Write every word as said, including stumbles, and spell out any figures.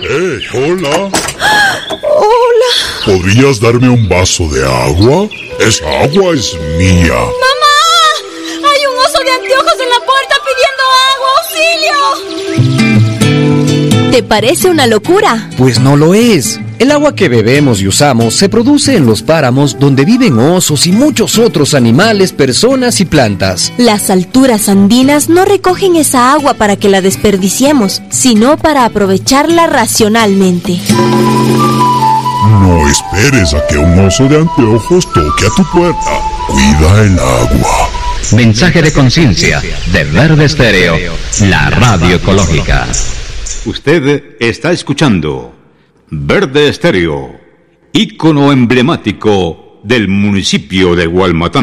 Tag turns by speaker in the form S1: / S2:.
S1: Eh, hola.
S2: Hola.
S1: ¿Podrías darme un vaso de agua? Esa agua es mía.
S2: ¡Mamá! ¡Hay un oso de anteojos en la puerta pidiendo agua! ¡Auxilio!
S3: ¿Te parece una locura?
S4: Pues no lo es. El agua que bebemos y usamos se produce en los páramos donde viven osos y muchos otros animales, personas y plantas.
S3: Las alturas andinas no recogen esa agua para que la desperdiciemos, sino para aprovecharla racionalmente.
S1: No esperes a que un oso de anteojos toque a tu puerta. Cuida el agua.
S5: Mensaje de conciencia de Verde Estéreo, la radio ecológica. Usted está escuchando Verde Estéreo, ícono emblemático del municipio de Gualmatán.